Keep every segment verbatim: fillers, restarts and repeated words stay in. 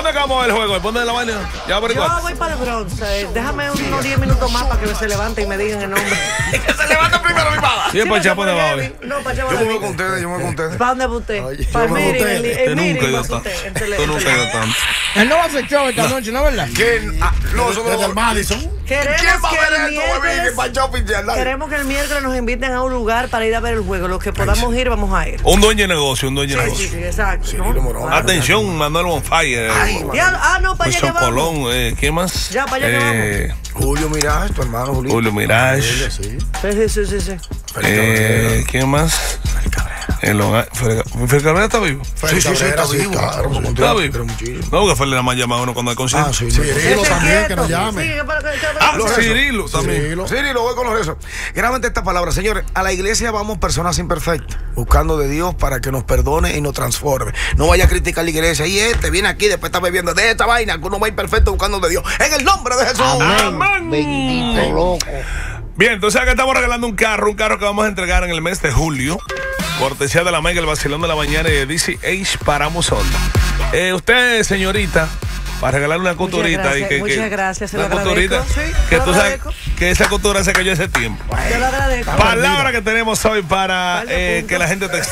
dónde acabamos el juego? ¿Dónde de la vaina? Ya Yo voy para el Bronx. Eh, déjame unos diez minutos más para que se levante y me digan el nombre. Que se levante primero, mi pava. Sí, para Chapo de Bajo. No, para Chapo Yo de me voy con ustedes, yo me voy con ustedes. ¿Para dónde va usted? Oye, Para el yo me Miri, voy el Usted el nunca Miri, ha ido va tanto. usted. el tele- Usted el nunca ha tele- ido tanto. Él no va a hacer show esta noche, ¿no es verdad? ¿Quién? Ah, no, eso Desde el no. Madison. Queremos ¿Quién va a que ver el esto, bebé? Que miércoles pa' shopping de al lado. Queremos que el miércoles nos inviten a un lugar para ir a ver el juego. Los que podamos ir, vamos a ir. Un dueño de negocio, un dueño de Sí, negocio. sí, sí, exacto. Sí, ¿no? Lilo Morón. Claro. Atención, Manuel Bonfire. Ay, Ya, ah, no, para allá que Wilson vamos. Colón, eh, ¿quién más? Ya, para allá que Julio Mirage, tu hermano Julio. Julio Mirage. Sí. Sí, sí, sí, sí, sí. Eh, ¿Quién más? En Long Island. ¿Fer Cabrera está vivo? Sí, sí, sí, está vivo. Claro, como ¿Está tú, vivo? pero muchísimo. No, que fue la más llamada uno cuando hay concierto. Ah, sí, Sí, sí. Cirilo Ese también, que quieto. nos llame. Sí, que para que- que- Ah, que- Cirilo también. Cirilo. Sí, lo voy con los rezos. Grábate esta palabra, señores. A la iglesia vamos personas imperfectas, buscando de Dios para que nos perdone y nos transforme. No vaya a criticar la iglesia. Y este viene aquí, después está bebiendo de esta vaina, que uno va imperfecto buscando de Dios. En el nombre de Jesús. Amén. Bendito loco. Bien, entonces acá estamos regalando un carro, un carro que vamos a entregar en el mes de julio. Cortesía de la Mega, el vacilón de la mañana y de D C H para Musón. Eh, usted, señorita, para regalar una costurita. gracias, y que, muchas que- gracias, se una lo agradezco. costurita, Sí, que lo tú sabes agradezco. que esa costura se cayó hace tiempo. Yo lo agradezco. Palabra que tenemos hoy para Vale, eh, punto. que la gente te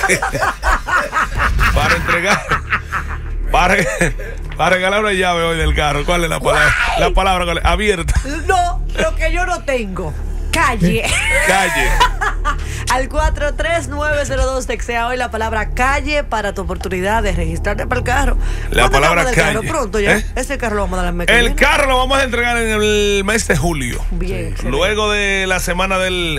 para entregar. Para, para regalar una llave hoy del carro. ¿Cuál es la palabra? La palabra ¿cuál es? Abierta. No, lo que yo no tengo. Calle. Calle. Al cuatro tres nueve cero dos textea hoy la palabra calle para tu oportunidad de registrarte para el carro. La ¿Cuándo palabra vamos del carro? calle. Pronto ya. ¿Eh? Ese carro lo vamos a dar al mes que El viene. carro lo vamos a entregar en el mes de julio. Bien. excelente. Luego de la semana del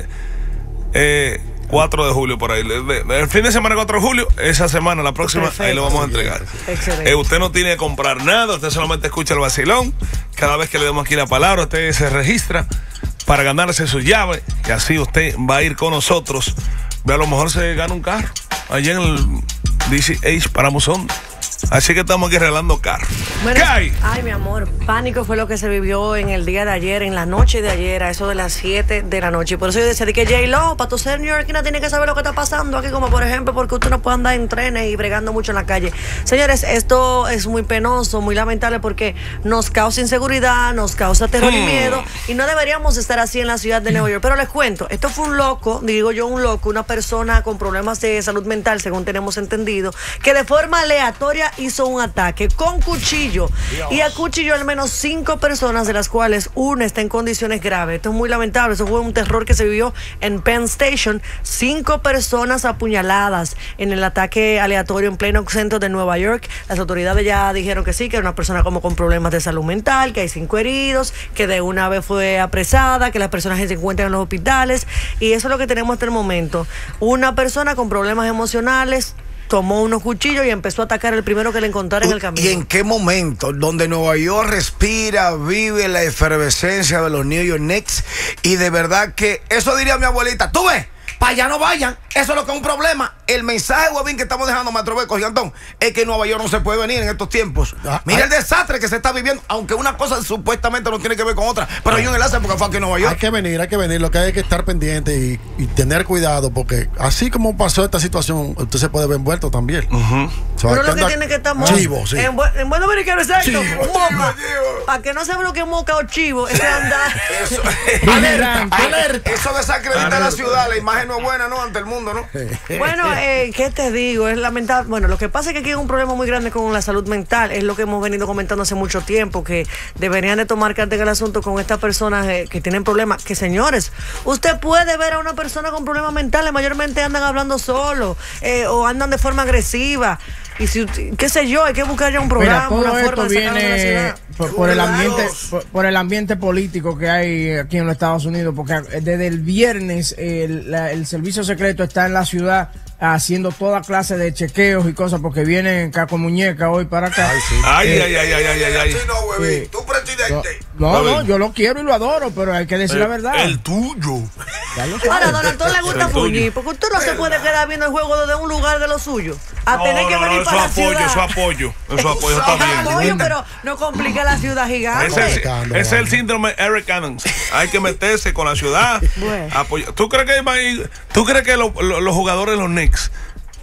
eh, cuatro de julio, por ahí. De- de- El fin de semana cuatro de julio, esa semana, la próxima, Perfecto. ahí lo vamos a entregar. Excelente. Eh, usted no tiene que comprar nada, usted solamente escucha el vacilón. Cada vez que le demos aquí la palabra, usted se registra para ganarse su llave. Y así usted va a ir con nosotros. Ve, a lo mejor se gana un carro allá en el D C H para Musón. Así que estamos aquí regalando carros. Bueno, ¿Qué hay? Ay, mi amor, pánico fue lo que se vivió en el día de ayer, en la noche de ayer, a eso de las siete de la noche. Y por eso yo decía de que J-Lo, para tu ser neoyorquina, tiene que saber lo que está pasando aquí, como por ejemplo, porque usted no puede andar en trenes y bregando mucho en la calle. Señores, esto es muy penoso, muy lamentable, porque nos causa inseguridad, nos causa terror y Hmm. miedo, y no deberíamos estar así en la ciudad de Nueva York. Pero les cuento, esto fue un loco, digo yo un loco, una persona con problemas de salud mental, según tenemos entendido, que de forma aleatoria hizo un ataque con cuchillo y acuchilló al menos cinco personas, de las cuales una está en condiciones graves. Esto es muy lamentable. Eso fue un terror que se vivió en Penn Station. Cinco personas apuñaladas en el ataque aleatorio en pleno centro de Nueva York. Las autoridades ya dijeron que sí, que era una persona como con problemas de salud mental, que hay cinco heridos, que de una vez fue apresada, que las personas se encuentran en los hospitales, y eso es lo que tenemos hasta el momento. Una persona con problemas emocionales tomó unos cuchillos y empezó a atacar el primero que le encontrara en el camino. ¿Y en qué momento? Donde Nueva York respira, vive la efervescencia de los New York Knicks. Y de verdad que eso diría mi abuelita. ¿Tú ves? Para allá no vayan. Eso es lo que es un problema. El mensaje, huevín, que estamos dejando, Maestro Beco y Antón, es que Nueva York no se puede venir en estos tiempos. Ah, Mira ah. el desastre que se está viviendo, aunque una cosa supuestamente no tiene que ver con otra. Pero hay un enlace porque fue aquí en Nueva Hay York. que venir, hay que venir. Lo que hay es que estar pendiente y, y tener cuidado, porque así como pasó esta situación, usted se puede ver envuelto también. O sea, Uno hay lo que andar- tiene que estar mo- chivo, sí. en, buen- en buen dominicano, exacto, Chivo. moca. Chivo. Para que no se bloquee moca o chivo, ese andar. Eso, Alerta, alerta. eso desacredita la ciudad. La imagen no es buena, ¿no? Ante el mundo, ¿no? Bueno, eh, ¿qué te digo? Es lamentable. Bueno, lo que pasa es que aquí hay un problema muy grande con la salud mental. Es lo que hemos venido comentando hace mucho tiempo, que deberían de tomar carta en el asunto con estas personas eh, que tienen problemas. Que, señores, usted puede ver a una persona con problemas mentales, mayormente andan hablando solo eh, o andan de forma agresiva. Y si, qué sé yo, hay que buscar ya un programa, Mira, todo una forma esto de sacarlo de la viene ciudad. por, por el ambiente por, por el ambiente político que hay aquí en los Estados Unidos, porque desde el viernes el, la- el servicio secreto está en la ciudad haciendo toda clase de chequeos y cosas, porque vienen caco muñeca hoy para acá. Ay, sí. Ay, Eh, ay, ay, ay, ay, ay, ay. Así no, huevín. Sí. Tú, presidente. No, A ver. no, yo lo quiero y lo adoro, pero hay que decir la verdad. El tuyo. Ya lo sabes. Ahora, a Don Antón le gusta El tuyo. fuñir, porque usted no se puede quedar viendo el juego desde un lugar de lo suyo. A No, tener que no, no, venir eso para la apoyo, ciudad. eso apoyo. Eso apoyo está bien. Apoyo, pero no complica la ciudad gigante. Ese es, Escándalo, ese es el vale. síndrome Eric Adams. Hay que meterse con la ciudad. Bueno. apoyar. ¿Tú crees que, va a ir- ¿tú crees que lo- lo- los jugadores de los Knicks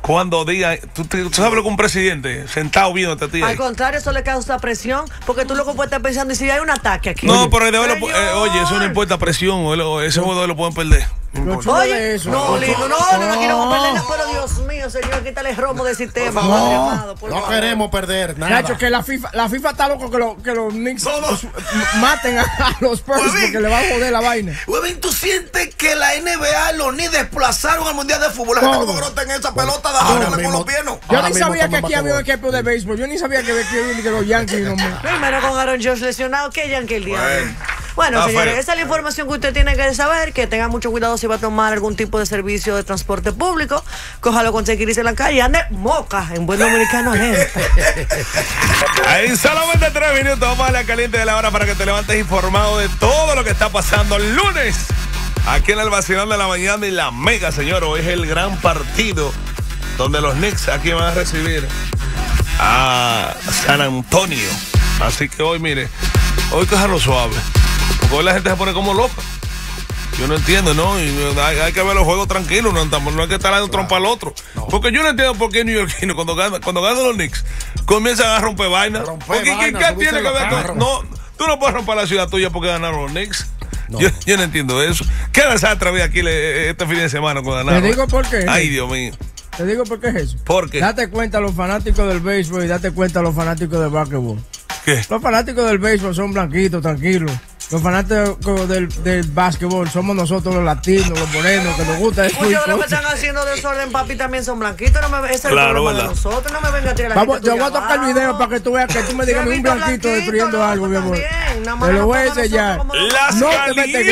cuando diga, tú, tú sabes lo que un presidente sentado viéndote a ti. Al contrario, eso le causa presión, porque tú lo que puedes estar pensando, y si hay un ataque aquí. No, oye, pero de hoy lo, eh, oye, eso no importa presión, ese juego lo pueden perder. Lo chulo Oye, de eso. no, lindo, no, no, no, aquí no vamos a perder nada, pero Dios mío, señor, quítale el romo del sistema. No, padre amado, por no favor. queremos perder nada. Nacho, que la FIFA, la FIFA está loco que, lo, que los Knicks los- maten a, a los Spurs Huevín. porque le va a joder la vaina. Huevín, ¿tú sientes que la N B A y los Knicks desplazaron al Mundial de Fútbol? La gente ¿Cómo? como grota en esa pelota Ahora dándole con mismo- los pies, ¿no? Yo Ahora ni mismo sabía que toman aquí había un basquetbol. equipo de béisbol. Yo ni sabía que, que, que los Yankees no me... Primero con Aaron Josh lesionado, que Yankee el diablo. Bueno. Bueno, Está señores, feo. esa es la información que usted tiene que saber, que tenga mucho cuidado si va a tomar algún tipo de servicio de transporte público, cójalo con seguirse en la calle, ande moca, en buen dominicano es. En solamente tres minutos vamos a la caliente de la hora para que te levantes informado de todo lo que está pasando el lunes. Aquí en el vacilón de la mañana y la mega, señor. Hoy es el gran partido donde los Knicks aquí van a recibir a San Antonio. Así que hoy, mire, hoy cójalo suave. Porque hoy la gente se pone como loca. Yo no entiendo, ¿no? Y hay, hay que ver los juegos tranquilos, no, no hay que estar dando trompa al otro. No. Porque yo no entiendo por qué New Yorkino, cuando ganan, cuando ganan los Knicks, comienzan a romper vainas. A romper Porque ¿qué, vainas, qué subirse tiene que los ver con.? carros. No, tú no puedes romper la ciudad tuya porque ganaron los Knicks. No. Yo, yo no entiendo eso. ¿Qué desastre había aquí le, este fin de semana con ganaron? Te digo por qué. Ay, Dios mío. Te digo por qué es eso. ¿Por qué? Date cuenta los fanáticos del béisbol y date cuenta los fanáticos del básquetbol. ¿Qué? Los fanáticos del béisbol son blanquitos, tranquilos. Los fanáticos del, del básquetbol somos nosotros los latinos, los morenos, que nos gusta eso. y Muchos de los que cosas. están haciendo desorden, papi, también son blanquitos. No me, ese es el Claro, problema de ¿verdad? nosotros. No me venga a tirar la Vamos, gente yo tuya voy a tocar el abajo. video para que tú veas que tú me digas Yo he un visto blanquito blanquito, destruyendo loco, algo, mi amor. también. Nada más Te lo nos voy a pongan enseñar. nosotros como- Las No te metes en